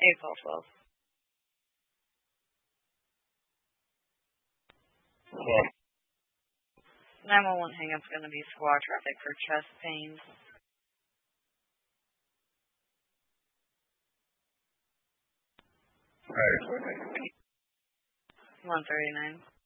812. Well, 911 hang-up's going to be squad traffic for chest pains. alright. 139.